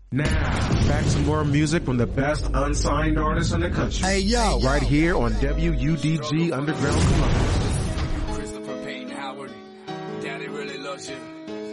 Now, back to more music from the best unsigned artists in the country. Hey, yo. Right here on WUDG Underground Columbus. Christopher Payne Howard, Daddy really loves you.